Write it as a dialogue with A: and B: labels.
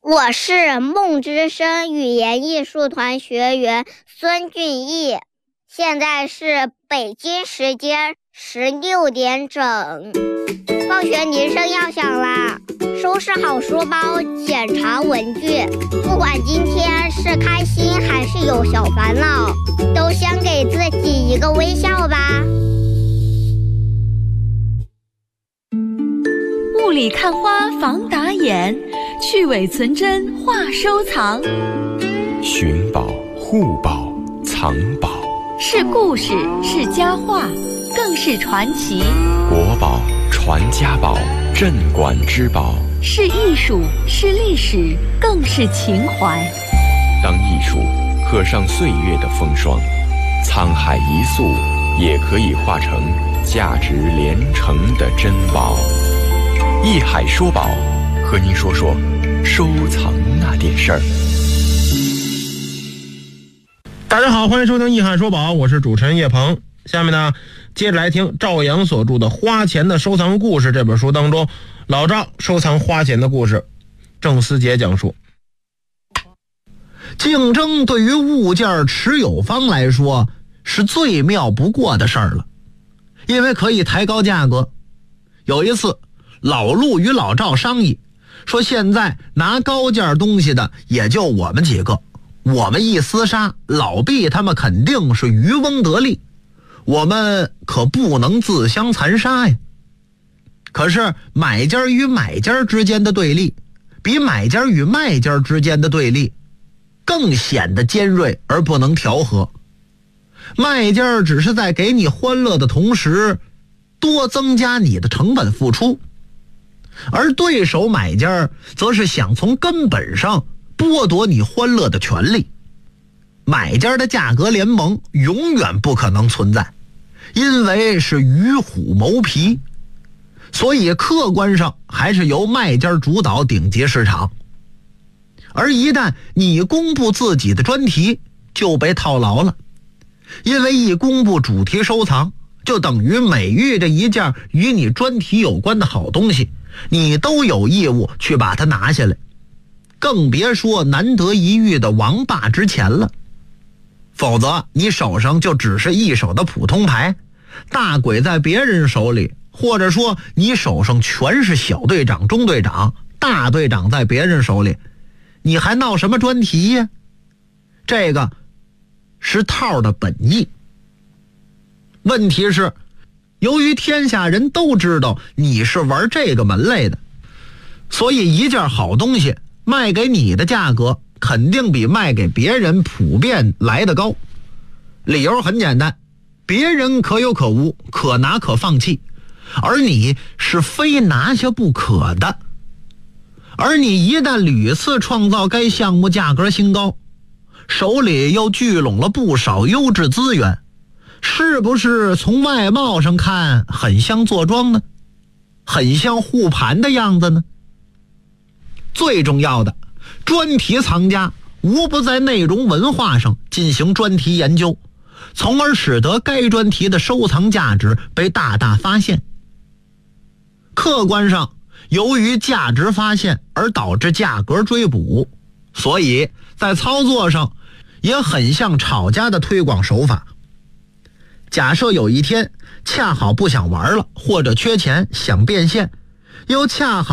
A: 我是梦之声语言艺术团学员孙俊毅，现在是北京时间16点整。放学铃声要响啦，收拾好书包，检查文具。不管今天是开心还是有小烦恼，都先给自己一个微笑吧。
B: 雾里看花防打眼，去伪存真话收藏。
C: 寻宝、护宝、藏宝，
B: 是故事，是佳话，更是传奇。
C: 国宝、传家宝、镇馆之宝，
B: 是艺术，是历史，更是情怀。
C: 当艺术刻上岁月的风霜，沧海一粟也可以化成价值连城的珍宝。艺海说宝，和您说说收藏那点事儿。
D: 大家好，欢迎收听艺海说宝，我是主持人叶鹏。下面呢，接着来听赵阳所著的《花钱的收藏故事》这本书当中，老赵收藏花钱的故事，郑思杰讲述。
E: 竞争对于物件持有方来说是最妙不过的事儿了，因为可以抬高价格。有一次，老陆与老赵商议，说现在拿高价东西的也就我们几个，我们一厮杀，老毕他们肯定是渔翁得利，我们可不能自相残杀呀。可是买家与买家之间的对立，比买家与卖家之间的对立更显得尖锐而不能调和。卖家只是在给你欢乐的同时，多增加你的成本付出，而对手买家则是想从根本上剥夺你欢乐的权利。买家的价格联盟永远不可能存在，因为是与虎谋皮，所以客观上还是由卖家主导顶级市场。而一旦你公布自己的专题，就被套牢了，因为一公布主题收藏，就等于每遇着一件与你专题有关的好东西，你都有义务去把它拿下来，更别说难得一遇的王霸之钱了。否则你手上就只是一手的普通牌，大鬼在别人手里，或者说你手上全是小队长、中队长、大队长在别人手里，你还闹什么专题呀？这个是套的本意。问题是，由于天下人都知道你是玩这个门类的，所以一件好东西卖给你的价格肯定比卖给别人普遍来得高。理由很简单，别人可有可无，可拿可放弃，而你是非拿下不可的。而你一旦屡次创造该项目价格新高，手里又聚拢了不少优质资源，是不是从外貌上看很像坐庄呢？很像护盘的样子呢？最重要的，专题藏家无不在内容文化上进行专题研究，从而使得该专题的收藏价值被大大发现。客观上，由于价值发现而导致价格追捕，所以在操作上也很像炒家的推广手法。假设有一天恰好不想玩了，或者缺钱想变现，又恰好